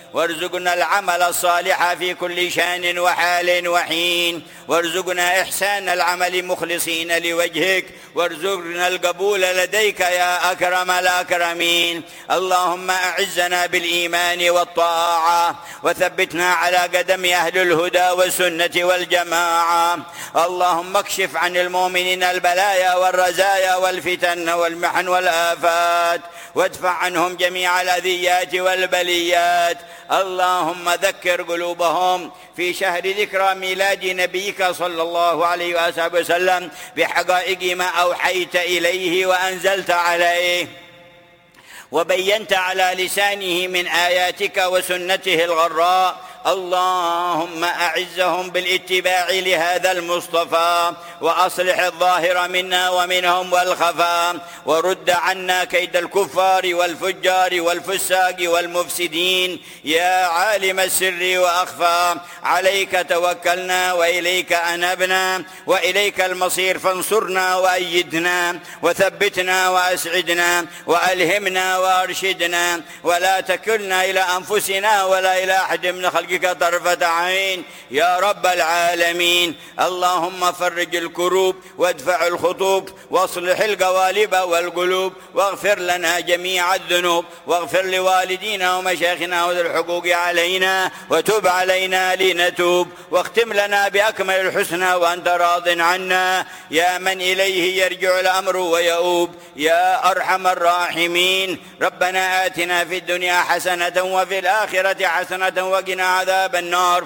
وارزقنا العمل الصالح في كل شان وحال وحين، وارزقنا إحسان العمل مخلصين لوجهك، وارزقنا القبول لديك يا أكرم الأكرمين. اللهم أعزنا بالإيمان والطاعة، وثبتنا على قدم أهل الهدى والسنة والجماعة. اللهم اكشف عن المؤمنين البلايا والرزايا والفتن والمحن والآفات، وادفع عنهم جميع الأذيات والبليات. اللهم ذكر قلوبهم في شهر ذكرى ميلاد نبيك صلى الله عليه وآله وسلم بحقائق ما أوحيت إليه وأنزلت عليه وبينت على لسانه من آياتك وسنته الغراء. اللهم أعزهم بالاتباع لهذا المصطفى، وأصلح الظاهر منا ومنهم والخفا، ورد عنا كيد الكفار والفجار والفساق والمفسدين يا عالم السر وأخفى. عليك توكلنا وإليك أنبنا وإليك المصير، فانصرنا وأيدنا وثبتنا وأسعدنا وألهمنا وأرشدنا، ولا تكلنا إلى أنفسنا ولا إلى أحد من خلقك طرفة عين يا رب العالمين. اللهم فرج الكروب وادفع الخطوب واصلح القوالب والقلوب، واغفر لنا جميع الذنوب، واغفر لوالدينا ومشايخنا وذي الحقوق علينا، وتب علينا لنتوب، واختم لنا بأكمل الحسنى وأنت راض عنا يا من إليه يرجع الأمر ويؤوب يا أرحم الراحمين. ربنا آتنا في الدنيا حسنة وفي الآخرة حسنة وقنا عذاب النار.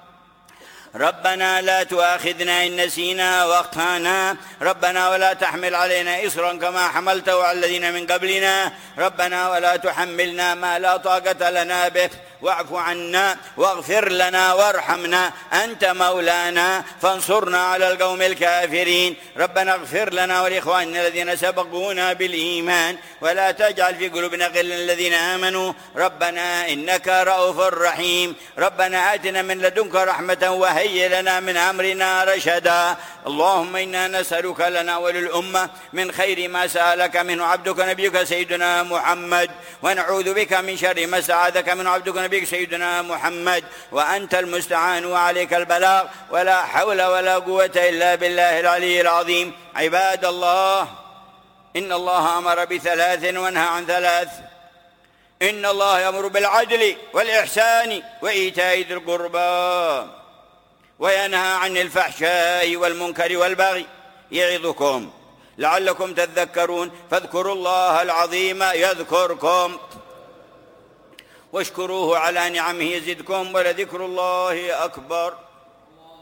ربنا لا تؤاخذنا إن نسينا وأخطأنا، ربنا ولا تحمل علينا إصرا كما حملته على الذين من قبلنا، ربنا ولا تحملنا ما لا طاقة لنا به، واعف عنا واغفر لنا وارحمنا، أنت مولانا فانصرنا على القوم الكافرين. ربنا اغفر لنا ولإخواننا الذين سبقونا بالإيمان، ولا تجعل في قلوبنا غلا للذين آمنوا، ربنا إنك رؤوف رحيم. ربنا آتنا من لدنك رحمة وهيئ لنا من أمرنا رشدا. اللهم إنا نسألك لنا وللأمة من خير ما سألك منه عبدك نبيك سيدنا محمد، ونعوذ بك من شر ما استعاذك منه عبدك نبيك سيدنا محمد، وأنت المستعان وعليك البلاغ، ولا حول ولا قوة إلا بالله العلي العظيم. عباد الله، إن الله أمر بثلاث ونهى عن ثلاث. إن الله يأمر بالعدل والإحسان وإيتاء ذي القربى، وينهى عن الفحشاء والمنكر والبغي، يعظكم لعلكم تذكرون. فاذكروا الله العظيم يذكركم، واشكروه على نعمه يزدكم، ولذكر الله أكبر.